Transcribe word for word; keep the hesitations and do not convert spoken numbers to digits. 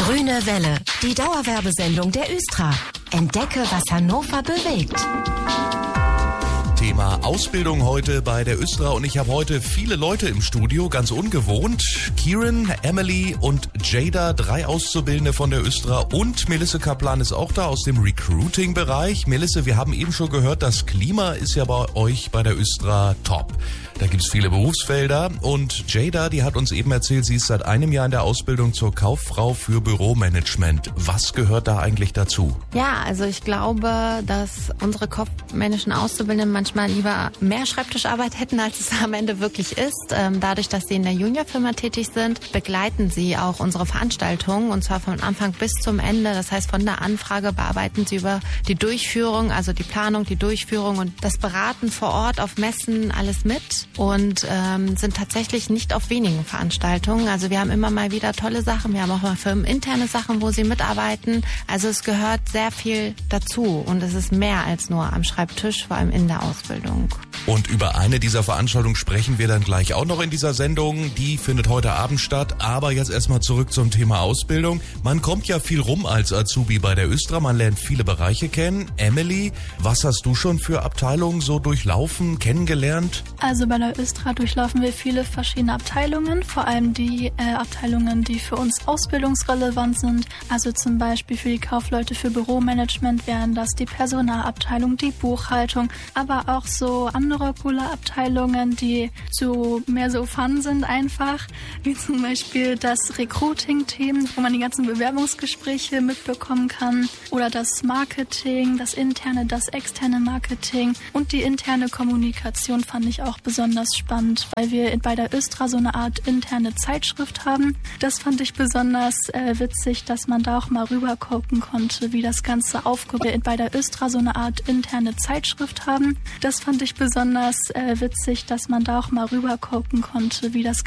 Grüne Welle, die Dauerwerbesendung der Östra. Entdecke, was Hannover bewegt. Thema Ausbildung heute bei der Östra und ich habe heute viele Leute im Studio, ganz ungewohnt. Kieran, Emily und Jada, drei Auszubildende von der Östra und Melisse Kaplan ist auch da aus dem Recruiting-Bereich. Melisse, wir haben eben schon gehört, das Klima ist ja bei euch bei der Östra top. Da gibt es viele Berufsfelder und Jada, die hat uns eben erzählt, sie ist seit einem Jahr in der Ausbildung zur Kauffrau für Büromanagement. Was gehört da eigentlich dazu? Ja, also ich glaube, dass unsere kaufmännischen Auszubildenden manchmal lieber mehr Schreibtischarbeit hätten, als es am Ende wirklich ist. Dadurch, dass sie in der Juniorfirma tätig sind, begleiten sie auch unsere Veranstaltungen und zwar von Anfang bis zum Ende. Das heißt, von der Anfrage bearbeiten sie über die Durchführung, also die Planung, die Durchführung und das Beraten vor Ort auf Messen alles mit. Und ähm, sind tatsächlich nicht auf wenigen Veranstaltungen. Also wir haben immer mal wieder tolle Sachen. Wir haben auch mal firmeninterne Sachen, wo sie mitarbeiten. Also es gehört sehr viel dazu und es ist mehr als nur am Schreibtisch, vor allem in der Ausbildung. Und über eine dieser Veranstaltungen sprechen wir dann gleich auch noch in dieser Sendung. Die findet heute Abend statt. Aber jetzt erstmal zurück zum Thema Ausbildung. Man kommt ja viel rum als Azubi bei der Östra. Man lernt viele Bereiche kennen. Emily, was hast du schon für Abteilungen so durchlaufen, kennengelernt? Also bei der Östra durchlaufen wir viele verschiedene Abteilungen, vor allem die äh, Abteilungen, die für uns ausbildungsrelevant sind. Also zum Beispiel für die Kaufleute für Büromanagement wären das die Personalabteilung, die Buchhaltung, aber auch so andere coole Abteilungen, die so mehr so fun sind einfach, wie zum Beispiel das Recruiting-Team, wo man die ganzen Bewerbungsgespräche mitbekommen kann, oder das Marketing, das interne, das externe Marketing und die interne Kommunikation fand ich auch besonders spannend, weil wir bei der Östra so eine Art interne Zeitschrift haben. Das fand ich besonders äh, witzig, dass man da auch mal rüber gucken konnte, wie das Ganze aufgebaut wird. Bei der Östra so eine Art interne Zeitschrift haben. Das fand ich besonders äh, witzig, dass man da auch mal rüber gucken konnte, wie das